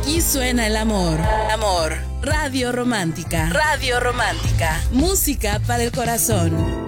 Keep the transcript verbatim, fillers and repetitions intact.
Aquí suena el amor. Amor. Radio Romántica. Radio Romántica. Música para el corazón.